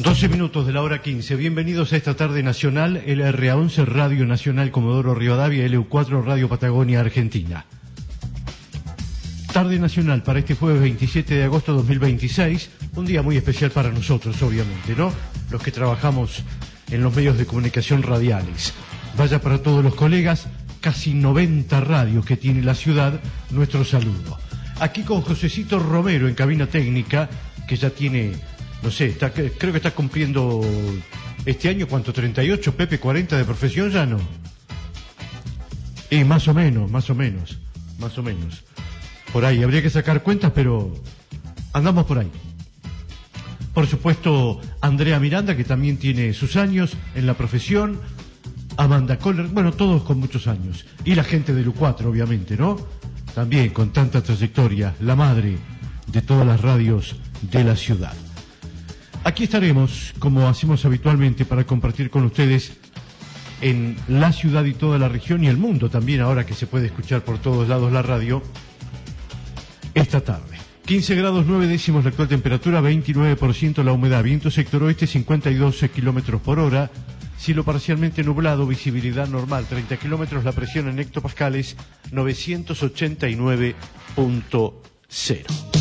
12 minutos de la hora 15. Bienvenidos a esta tarde nacional, LRA11 Radio Nacional Comodoro Rivadavia, LU4 Radio Patagonia Argentina. Tarde nacional para este jueves 27 de agosto de 2026, un día muy especial para nosotros, obviamente, ¿no? Los que trabajamos en los medios de comunicación radiales. Vaya para todos los colegas, casi 90 radios que tiene la ciudad, nuestro saludo. Aquí con Josecito Romero en cabina técnica, que ya tiene, no sé, creo que está cumpliendo este año, ¿cuánto? 38, Pepe, 40 de profesión ya, ¿no? Y más o menos. Por ahí, habría que sacar cuentas, pero andamos por ahí. Por supuesto, Andrea Miranda, que también tiene sus años en la profesión, Amanda Kohler, bueno, todos con muchos años. Y la gente del U4, obviamente, ¿no? También con tanta trayectoria, la madre de todas las radios de la ciudad. Aquí estaremos, como hacemos habitualmente, para compartir con ustedes en la ciudad y toda la región y el mundo también, ahora que se puede escuchar por todos lados la radio, esta tarde. 15 grados 9 décimos la actual temperatura, 29% la humedad, viento sector oeste 52 kilómetros por hora, cielo parcialmente nublado, visibilidad normal, 30 kilómetros, la presión en hectopascales 989.0.